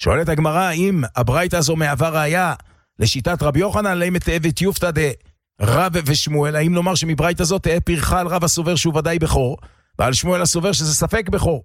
שואלת הגמרא, האם הברייתא הזו מהווה ראיה לשיטת רבי יוחנן, לאם תאבת יופתא דרב ושמואל, האם נאמר שמברייתא הזאת תהיה פרחה על רב הסובר שהוא ודאי בכור, ועל שמואל הסובר שזה ספק בכור.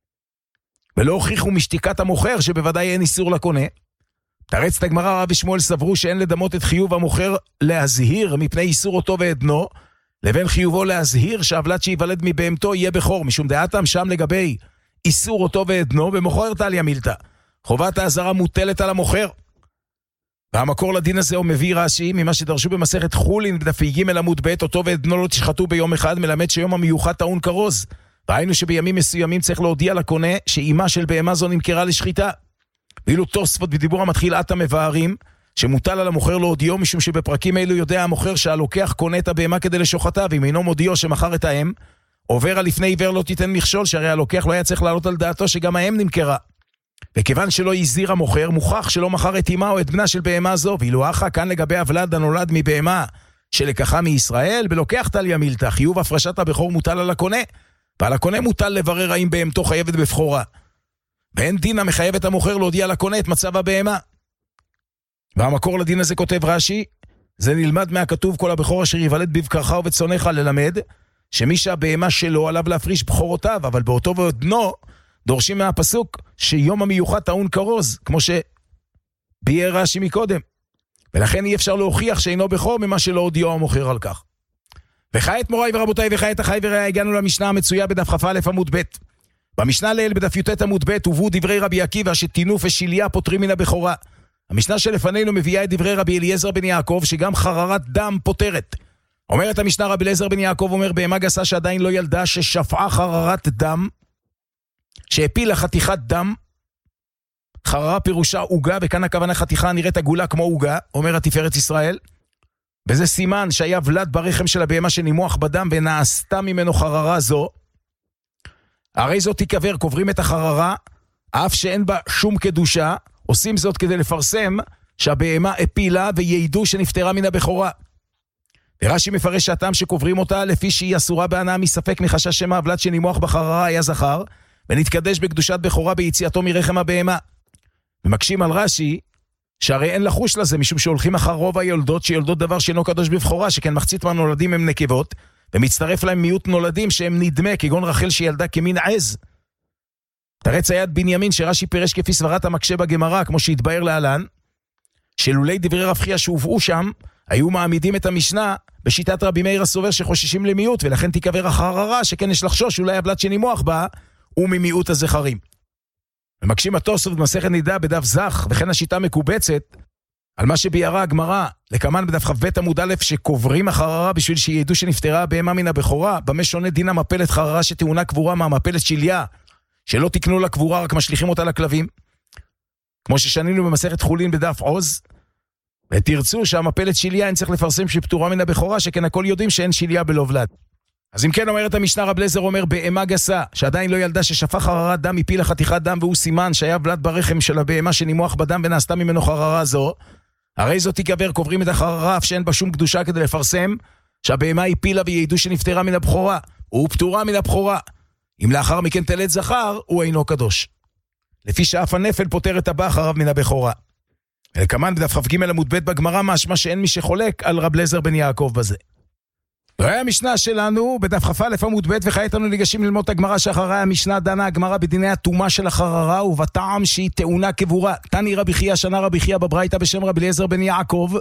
ולא הוכיחו משתיקת המוכר שבוודאי אין איסור לקונה. תרץ את הגמרא, רב ושמואל סברו שאין לדמות את חיוב המוכר להזהיר מפני איסור אותו ועדנו, לבין חיובו להזהיר שהבלת שיוולד מבהמתו יהיה בכור, משום דעתם שם לגבי איסור אותו ועדנו, במוכר תליה מילתא. חובת האזהרה מוטלת על המוכר. והמקור לדין הזה הוא מביא רש"י, ממה שדרשו במסכת חולין בדף ג' עמוד ב', אותו ועדנו לא תשחטו ביום אחד, מלמד שיום המיוחד טעון כרוז. ראינו שבימים מסוימים צריך להודיע לקונה שאימה של בהמה זו נמכרה לשחיטה. ואילו תוספות בדיבור המתחיל עתה מבארים, שמוטל על המוכר להודיעו, משום שבפרקים אלו יודע המוכר שהלוקח קונה את הבהמה כדי לשוחטה, ואם אינו מודיעו שמכר את האם, עובר על לפני עיוור לא תיתן מכשול, שהרי הלוקח לא היה צריך לעלות על דעתו שגם האם נמכרה. וכיוון שלא הזהיר המוכר, מוכח שלא מכר את אמה או את בנה של בהמה זו, ואילו אחא כאן לגבי הוולד הנולד מבהמה שלקחה מישראל, בלוקח תליה מילתא, חיוב הפרשת הבכור מוטל על הקונה, ועל הקונה מוטל לברר האם בהמתו חייבת בבכורה. ואין דין המחייב את המוכר להודיע לקונה את מצב הבהמה. והמקור לדין הזה כותב רש"י, זה נלמד מהכתוב כל הבכור אשר יוולד בבקרך ובצונך, ללמד שמי שהבהמה שלו עליו להפריש בכורותיו, אבל באותו ועודנו דורשים מהפסוק שיום המיוחד טעון כרוז, כמו שביאר רש"י מקודם. ולכן אי אפשר להוכיח שאינו בכור ממה שלא הודיעו המוכר על כך. וכעת מוריי ורבותיי וכעת אחי ורעי, הגענו למשנה המצויה בדף כ"א עמוד ב'. במשנה לעיל בדף י"ט עמוד ב' הובאו דברי רבי עקיבא שטינוף ושליה פוטרים מן הבכורה. המשנה שלפנינו מביאה את דברי רבי אליעזר בן יעקב שגם חררת דם פוטרת. אומרת המשנה, רבי אליעזר בן יעקב אומר, בהמה גסה שעדיין לא ילדה, ששפעה חררת דם, שהפילה חתיכת דם, חררה פירושה עוגה, וכאן הכוונה חתיכה נראית עגולה כמו עוגה, אומר התפארת ישראל, וזה סימן שהיה ולד ברחם של הבהמה שנימוח בדם ונעשתה ממנו חררה זו. הרי זאת תיקבר, קוברים את החררה, אף שאין בה שום קדושה, עושים זאת כדי לפרסם שהבהמה הפילה ויעידו שנפטרה מן הבכורה. ורש"י מפרש שהטעם שקוברים אותה לפי שהיא אסורה בהנאה מספק מחשש שמא הוולד שנימוח בחררה היה זכר, ונתקדש בקדושת בכורה ביציאתו מרחם הבהמה. ומקשים על רש"י שהרי אין לחוש לזה, משום שהולכים אחר רוב היולדות שיולדות דבר שאינו קדוש בבכורה, שכן מחצית מהנולדים הם נקבות, ומצטרף להם מיעוט נולדים שהם נדמה, כגון רחל שילדה כמין עז. תרץ היד בנימין שרש"י פירש כפי סברת המקשה בגמרא, כמו שהתבאר להלן, שלולי דברי רב חייא שהובאו שם, היו מעמידים את המשנה בשיטת רבי מאיר הסובר שחוששים למיעוט, ולכן תיקבר החררה, שכן יש לחשוש אולי הוולד שנימוח בה, הוא ממיעוט הזכרים. ומקשים התוספות במסכת נידה בדף זך, וכן השיטה מקובצת, על מה שביארה הגמרא, לקמן בדף כ"ב עמוד א', שקוברים החררה בשביל שידעו שנפטרה בהמה מן הבכורה, במה שונה דין המפלת חררה שטעונה קבורה מהמפלת שליה, שלא תקנו לה קבורה, רק משליכים אותה לכלבים. כמו ששנינו במסכת חולין בדף עוז, ותרצו שהמפלת שליה אין צריך לפרסם שפטורה מן הבכורה, שכן הכל יודעים שאין שליה בלא ולד. אז אם כן אומרת המשנה, רב אליעזר אומר, בהמה גסה, שעדיין לא ילדה ששפך חררת דם, הפילה חתיכת דם, והוא סימן שהיה ולד ברחם של הבהמה שנימוח בדם ונעשתה ממנו חררה זו, הרי זאת תיקבר, קוברים את החררה, אף שאין בה שום קדושה כדי לפרסם שהבהמה הפילה ויעידו שנפטרה מן הבכורה, הוא פטורה מן הבכורה. אם לאחר מכן תלד זכר, הוא אינו קדוש. לפי שאף הנפל פוטר את הבא אחריו מן הבכורה. וכמן בדף כ"ג עמוד ב' בגמרא משמע שאין מי שחולק על רב אליעזר בן יעקב בזה. והיא המשנה שלנו בדף כ"א עמוד ב', וכעת אנו ניגשים ללמוד את הגמרא שאחרי המשנה דנה הגמרא בדיני הטומאה של החררה ובטעם שהיא טעונה קבורה. תני רבי חייא שנה רבי חייא בברייתא בשם רבי אליעזר בן יעקב,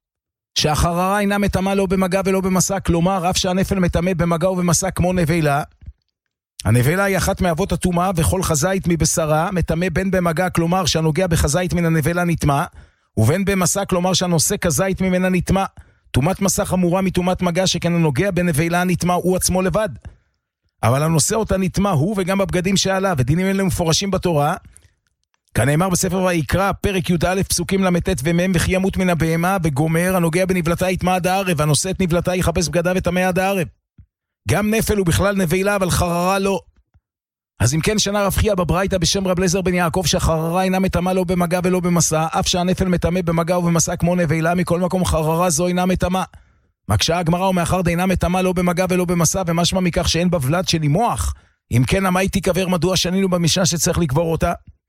שהחררה אינה מטמאה לא במגע ולא במסע, כלומר אף שהנפל מטמא במגע ובמסע כמו נבלה. הנבלה היא אחת מאבות הטומאה, וכל חזית מבשרה מטמא בין במגע, כלומר שהנוגע בחזית מן הנבלה נטמא, ובין במסע, כלומר שהנושא כזית ממנה נטמא. טומאת מסע חמורה מטומאת מגע, שכן הנוגע בנבלה נטמא הוא עצמו לבד. אבל הנושא אותה נטמא הוא וגם בבגדים שעליו, ודינים אלה מפורשים בתורה. כנאמר בספר ויקרא, פרק י"א פסוקים ל"ט ומ"ם, וכי ימות מן הבהמה וגומר, הנוגע בנבלתה יטמא עד הערב, והנושא את נבלתה יחפש בגדיו וטמא עד הערב. גם נפל הוא בכלל נבלה, אבל חררה לא. אז אם כן שנה רב חייא בברייתא בשם רב אליעזר בן יעקב, שהחררה אינה מטמאה לא במגע ולא במסע, אף שהנפל מטמא במגע ובמסע כמו נבלה, מכל מקום חררה זו אינה מטמאה. מקשה הגמרא, ומאחר דאינה מטמאה לא במגע ולא במסע, ומשמע מכך שאין בה ולד שנימוח, אם כן המה היא תיקבר, מדוע שנינו במשנה שצריך לקבור אותה?